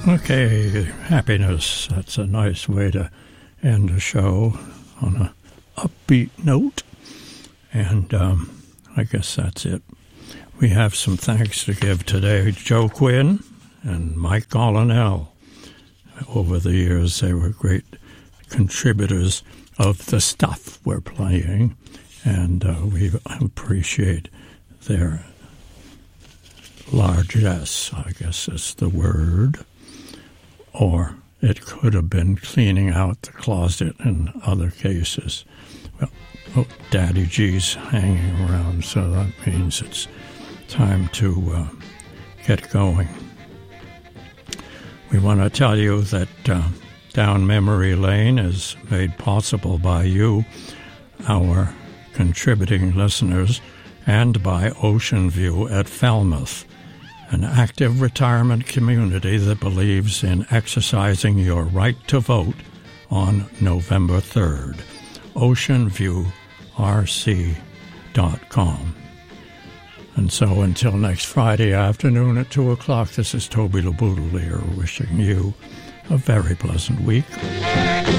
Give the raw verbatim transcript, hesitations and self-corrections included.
Okay, happiness. That's a nice way to end a show on a upbeat note. And um, I guess that's it. We have some thanks to give today. Joe Quinn and Mike Collinell. Over the years, they were great contributors of the stuff we're playing, and uh, we appreciate their largesse, I guess is the word. Or it could have been cleaning out the closet in other cases. Well, oh, Daddy G's hanging around, so that means it's time to uh, get going. We want to tell you that uh, Down Memory Lane is made possible by you, our contributing listeners, and by Ocean View at Falmouth, an active retirement community that believes in exercising your right to vote on November third. ocean view r c dot com. And so until next Friday afternoon at two o'clock, this is Toby LeBoudelier wishing you a very pleasant week.